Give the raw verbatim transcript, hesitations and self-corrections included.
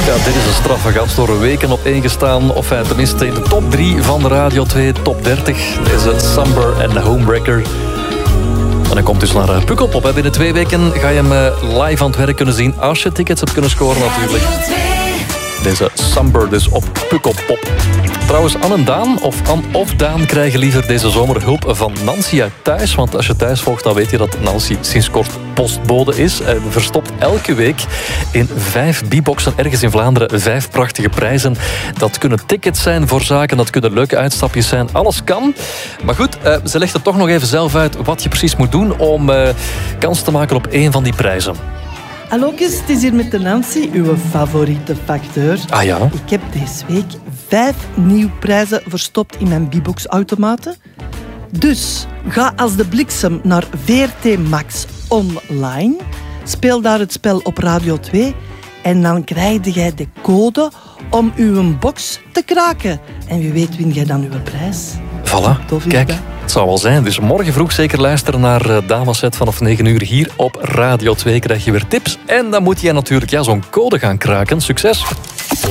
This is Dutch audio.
Ja, dit is een straffe gast door weken op één gestaan. Of uh, tenminste in de top drie van de Radio twee, top dertig. Deze Somber en Homebreaker. En dan komt dus naar uh, Pukkelpop. Hè. Binnen twee weken ga je hem uh, live aan het werk kunnen zien. Als je tickets hebt kunnen scoren natuurlijk. Deze Somber dus op Pukkelpop. Trouwens, Anne en Daan, of Anne of Daan, krijgen liever deze zomer hulp van Nancy uit Thuis. Want als je Thuis volgt, dan weet je dat Nancy sinds kort postbode is. En verstopt elke week in vijf B-boxen ergens in Vlaanderen vijf prachtige prijzen. Dat kunnen tickets zijn voor zaken, dat kunnen leuke uitstapjes zijn. Alles kan. Maar goed, uh, ze legt er toch nog even zelf uit wat je precies moet doen om uh, kans te maken op één van die prijzen. Hallo, het is hier met de Nancy, uw favoriete facteur. Ah ja? Ik heb deze week vijf nieuwe prijzen verstopt in mijn B-box-automaten. Dus ga als de bliksem naar V R T Max online. Speel daar het spel op Radio twee. En dan krijg jij de code om uw box te kraken. En wie weet win jij dan uw prijs. Voilà, Tof, kijk, dat? het zou wel zijn. Dus morgen vroeg zeker luisteren naar uh, Damaset vanaf negen uur hier op Radio twee. Krijg je weer tips. En dan moet jij natuurlijk ja, zo'n code gaan kraken. Succes!